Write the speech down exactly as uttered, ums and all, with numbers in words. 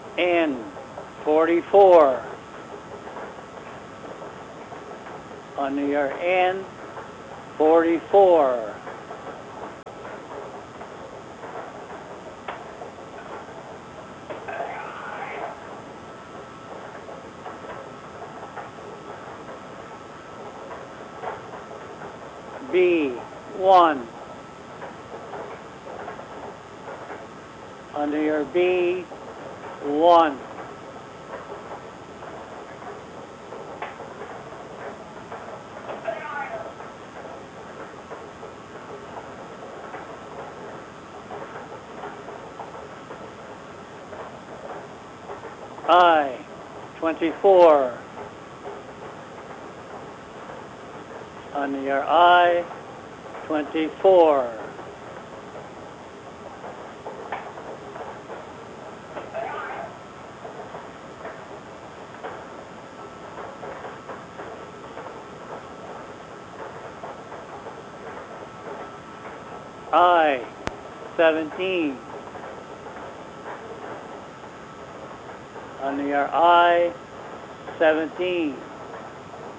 N forty-four. Under your N forty-four. B one. Under your B one. I twenty-four. Under your I twenty-four. I seventeen. Under your I seventeen.